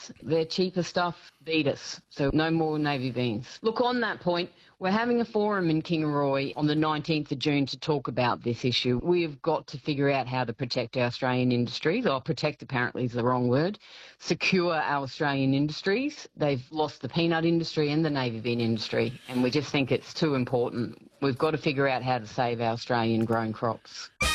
beans. Their cheaper stuff beat us, so no more navy beans. Look, on that point, we're having a forum in Kingaroy on the 19th of June to talk about this issue. We have got to figure out how to protect our Australian industries. Oh, protect apparently is the wrong word. Secure our Australian industries. They've lost the peanut industry and the navy bean industry, and we just think it's too important. We've got to figure out how to save our Australian grown crops.